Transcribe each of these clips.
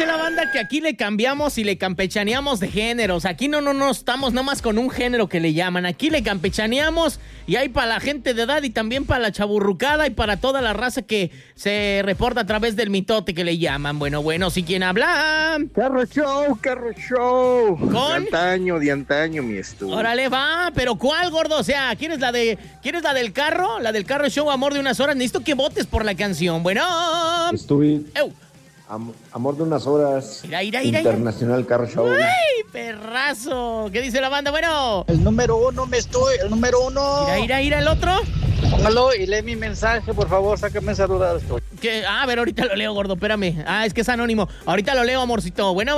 dice la banda que aquí le cambiamos y le campechaneamos de géneros. Aquí no estamos nomás con un género que le llaman. Aquí le campechaneamos y hay para la gente de edad y también para la chaburrucada y para toda la raza que se reporta a través del mitote que le llaman. Bueno, ¿sí quién habla? Carro Show. ¿Con? De antaño, mi estudio. Órale, va, pero ¿cuál, gordo? O sea, ¿quieres la del carro? La del carro show, Amor de unas horas. Necesito que votes por la canción. Bueno. Estuve... Amor de unas horas. Mira. Internacional Carro Show. ¡Ay, perrazo! ¿Qué dice la banda? Bueno. El número uno. Mira, el otro. Póngalo y lee mi mensaje, por favor, sácame esa duda. ¿Qué? A ver, ahorita lo leo, gordo, espérame. Es que es anónimo. Ahorita lo leo, amorcito. Bueno.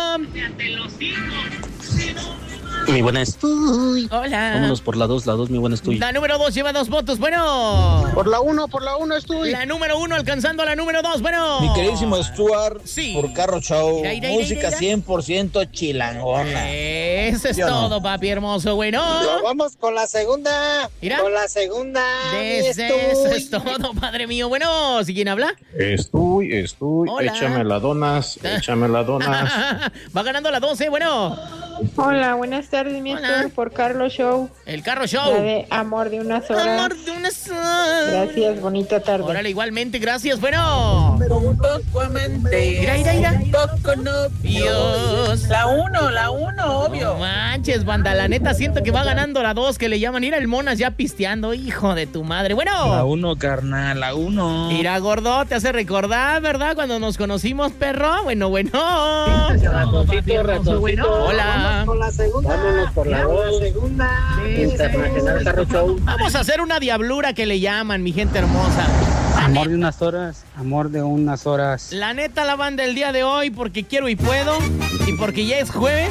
Mi buena estuy. Hola. Vámonos por la 2, mi buena estuy. La número 2 lleva 2 votos, bueno. Por la 1 estoy. La número 1 alcanzando a la número 2, bueno. Mi queridísimo Stuart, sí. Por Carro Show, Mira. música 100% chilangona. Eso es todo, papi hermoso, bueno. Vamos con la segunda. Mira. Con la segunda. Eso es todo, padre mío. Bueno, ¿sí quién habla? Estuy. Hola. Échame la donas. Va ganando la 12, bueno. Hola, buenas tardes, mi Stuart, por Carlos Show. El Carro Show. La de Amor de unas horas. Amor de unas horas. Gracias, bonita tarde. Órale, igualmente, gracias, bueno. Un poco amante. Mira. Un poco novios. La 1, obvio. No manches, banda, la neta siento que va ganando la 2, que le llaman. Mira el Monas ya pisteando, hijo de tu madre. Bueno. La 1, carnal, la 1. Mira, gordo, te hace recordar, ¿verdad? Cuando nos conocimos, perro. Bueno. Ratoncito. Hola. Con la segunda. Vámonos por la segunda. Internacional Carro Show. Vamos a hacer una diablura que le llaman, mi gente hermosa. Amor de unas horas. La neta, la banda el día de hoy, porque quiero y puedo, y porque ya es jueves.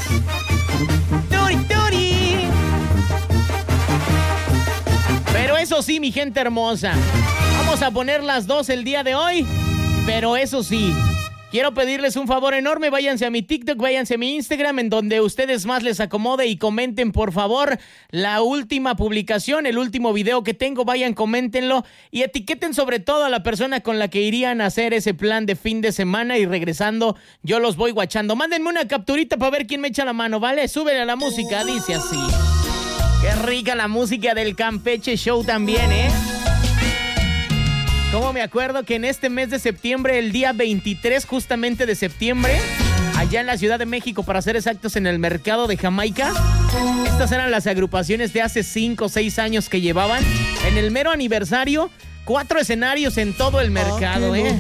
¡Turi! Pero eso sí, mi gente hermosa, vamos a poner las 2 el día de hoy, pero eso sí, quiero pedirles un favor enorme, váyanse a mi TikTok, váyanse a mi Instagram, en donde ustedes más les acomode y comenten, por favor, la última publicación, el último video que tengo, vayan, coméntenlo y etiqueten sobre todo a la persona con la que irían a hacer ese plan de fin de semana y regresando, yo los voy guachando. Mándenme una capturita para ver quién me echa la mano, ¿vale? Súbele a la música, dice así. Qué rica la música del Campeche Show también, ¿eh? Como me acuerdo que en este mes de septiembre, el día 23 justamente de septiembre, allá en la Ciudad de México, para ser exactos, en el mercado de Jamaica, estas eran las agrupaciones de hace 5 o 6 años que llevaban en el mero aniversario 4 escenarios en todo el mercado, ¿eh?